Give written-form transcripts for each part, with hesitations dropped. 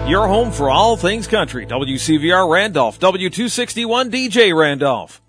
your home for all things country. WCVR Randolph, W261 DJ Randolph.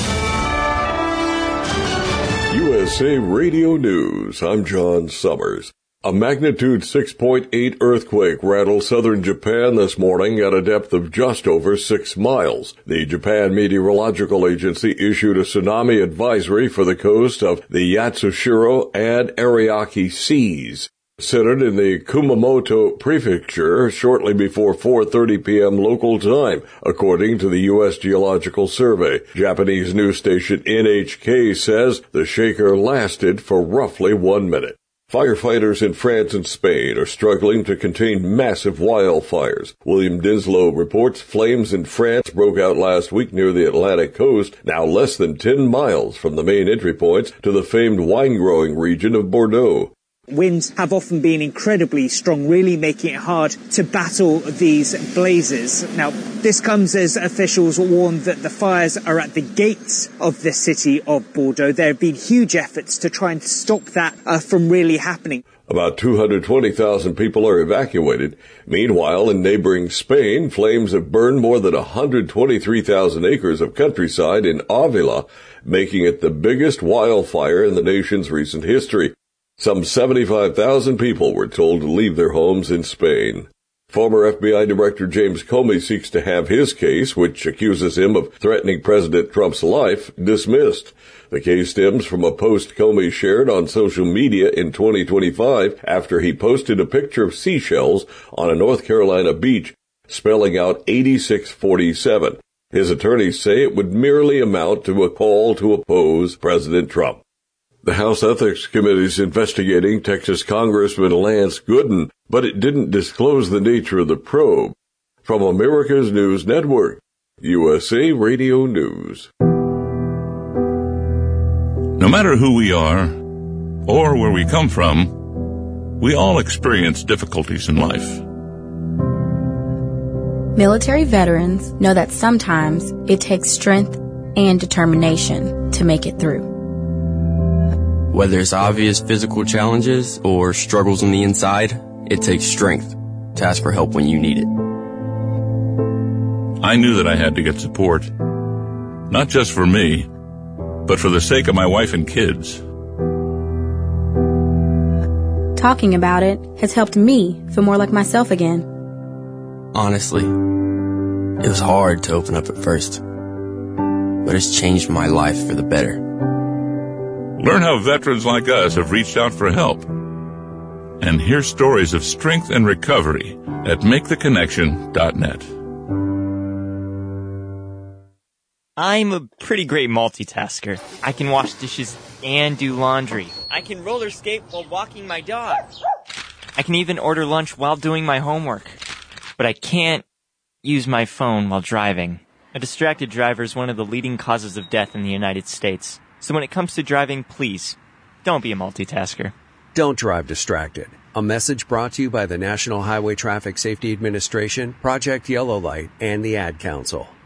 USA Radio News. I'm John Summers. A magnitude 6.8 earthquake rattled southern Japan this morning at a depth of just over 6 miles. The Japan Meteorological Agency issued a tsunami advisory for the coast of the Yatsushiro and Ariake Seas. Centered in the Kumamoto Prefecture shortly before 4:30 p.m. local time, according to the U.S. Geological Survey. Japanese news station NHK says the shaker lasted for roughly 1 minute. Firefighters in France and Spain are struggling to contain massive wildfires. William Dinslow reports flames in France broke out last week near the Atlantic coast, now less than 10 miles from the main entry points to the famed wine-growing region of Bordeaux. Winds have often been incredibly strong, really making it hard to battle these blazes. Now, this comes as officials warn that the fires are at the gates of the city of Bordeaux. There have been huge efforts to try and stop that from really happening. About 220,000 people are evacuated. Meanwhile, in neighboring Spain, flames have burned more than 123,000 acres of countryside in Avila, making it the biggest wildfire in the nation's recent history. Some 75,000 people were told to leave their homes in Spain. Former FBI Director James Comey seeks to have his case, which accuses him of threatening President Trump's life, dismissed. The case stems from a post Comey shared on social media in 2025 after he posted a picture of seashells on a North Carolina beach, spelling out 8647. His attorneys say it would merely amount to a call to oppose President Trump. The House Ethics Committee is investigating Texas Congressman Lance Gooden, but it didn't disclose the nature of the probe. From America's News Network, USA Radio News. No matter who we are or where we come from, we all experience difficulties in life. Military veterans know that sometimes it takes strength and determination to make it through. Whether it's obvious physical challenges or struggles on the inside, it takes strength to ask for help when you need it. I knew that I had to get support, not just for me, but for the sake of my wife and kids. Talking about it has helped me feel more like myself again. Honestly, it was hard to open up at first, but it's changed my life for the better. Learn how veterans like us have reached out for help. And hear stories of strength and recovery at MakeTheConnection.net. I'm a pretty great multitasker. I can wash dishes and do laundry. I can roller skate while walking my dog. I can even order lunch while doing my homework. But I can't use my phone while driving. A distracted driver is one of the leading causes of death in the United States. So when it comes to driving, please, don't be a multitasker. Don't drive distracted. A message brought to you by the National Highway Traffic Safety Administration, Project Yellow Light, and the Ad Council.